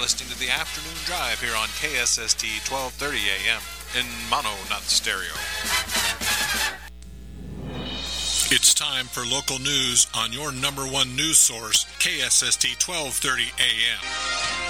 listening to the Afternoon Drive here on KSST 1230 AM in mono, not stereo. It's time for local news on your number one news source, KSST 1230 AM.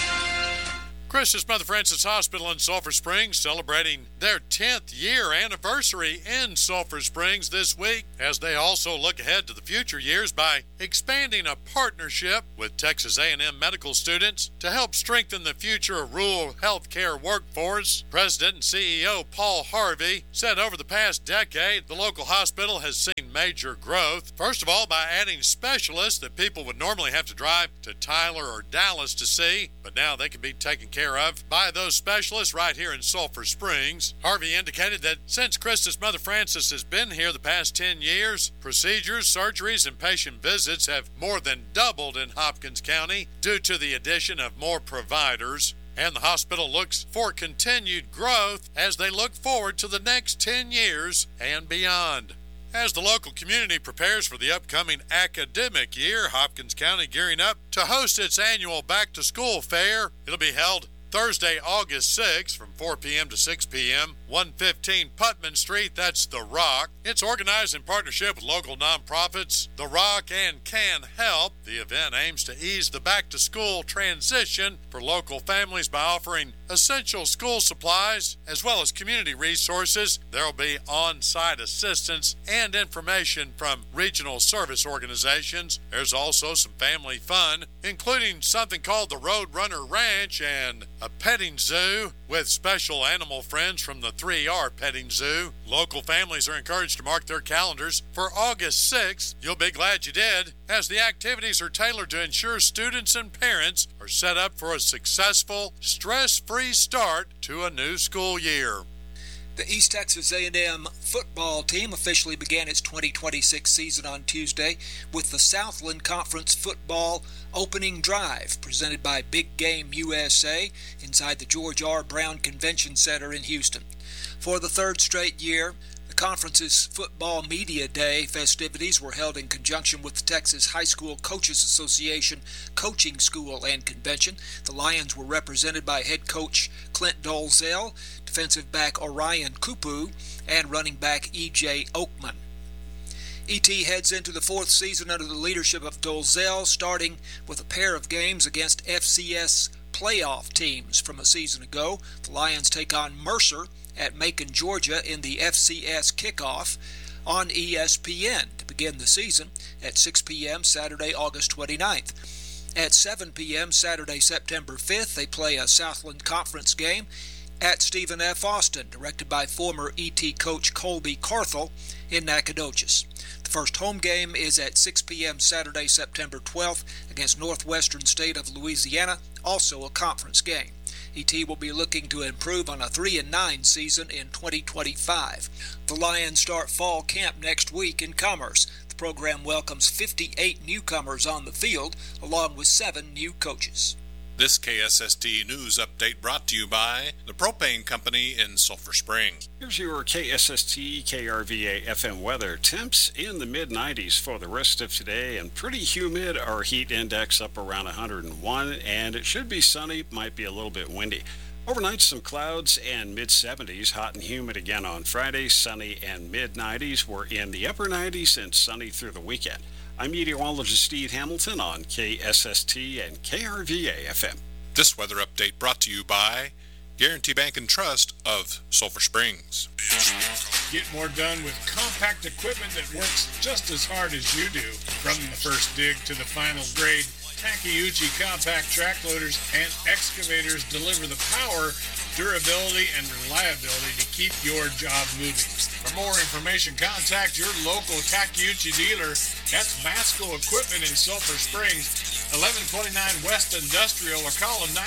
Christus Mother Frances Hospital in Sulphur Springs celebrating their 10th year anniversary in Sulphur Springs this week, as they also look ahead to the future years by expanding a partnership with Texas A&M medical students to help strengthen the future rural healthcare workforce. President and CEO Paul Harvey said over the past decade, the local hospital has seen major growth. First of all, by adding specialists that people would normally have to drive to Tyler or Dallas to see, but now they can be taken care of by those specialists right here in Sulphur Springs. Harvey indicated that since Christus Mother Frances has been here the past 10 years, procedures, surgeries, and patient visits have more than doubled in Hopkins County due to the addition of more providers. And the hospital looks for continued growth as they look forward to the next 10 years and beyond. As the local community prepares for the upcoming academic year, Hopkins County gearing up to host its annual back-to-school fair. It'll be held Thursday, August 6th from 4 p.m. to 6 p.m., 115 Putman Street, that's The Rock. It's organized in partnership with local nonprofits, The Rock and Can Help. The event aims to ease the back-to-school transition for local families by offering essential school supplies as well as community resources. There will be on-site assistance and information from regional service organizations. There's also some family fun, including something called the Road Runner Ranch and a petting zoo with special animal friends from the 3R Petting Zoo. Local families are encouraged to mark their calendars for August 6th. You'll be glad you did, as the activities are tailored to ensure students and parents are set up for a successful, stress-free start to a new school year. The East Texas A&M football team officially began its 2026 season on Tuesday with the Southland Conference Football Opening Drive presented by Big Game USA inside the George R. Brown Convention Center in Houston. For the third straight year, the conference's Football Media Day festivities were held in conjunction with the Texas High School Coaches Association Coaching School and Convention. The Lions were represented by head coach Clint Dolzell, defensive back Orion Kupu, and running back E.J. Oakman. ET heads into the fourth season under the leadership of Dolzell, starting with a pair of games against FCS playoff teams from a season ago. The Lions take on Mercer at Macon, Georgia in the FCS kickoff on ESPN to begin the season at 6 p.m. Saturday, August 29th. At 7 p.m. Saturday, September 5th, they play a Southland Conference game at Stephen F. Austin, directed by former ET coach Colby Carthel in Nacogdoches. The first home game is at 6 p.m. Saturday, September 12th against Northwestern State of Louisiana, also a conference game. ET will be looking to improve on a 3-9 season in 2025. The Lions start fall camp next week in Commerce. The program welcomes 58 newcomers on the field, along with 7 new coaches. This KSST News Update brought to you by the Propane Company in Sulphur Springs. Here's your KSST KRVA FM weather. Temps in the mid-90s for the rest of today and pretty humid. Our heat index up around 101, and it should be sunny, might be a little bit windy. Overnight, some clouds and mid-70s, hot and humid again on Friday, sunny and mid-90s. We're in the upper 90s and sunny through the weekend. I'm meteorologist Steve Hamilton on KSST and KRVA FM. This weather update brought to you by Guarantee Bank and Trust of Sulphur Springs. Get more done with compact equipment that works just as hard as you do. From the first dig to the final grade, Takeuchi compact track loaders and excavators deliver the power, durability, and reliability to keep your job moving. For more information, contact your local Takeuchi dealer. That's Masco Equipment in Sulphur Springs, 1129 West Industrial, or call them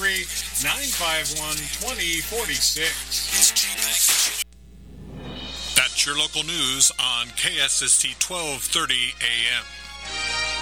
903-951-2046. That's your local news on KSST 1230 AM.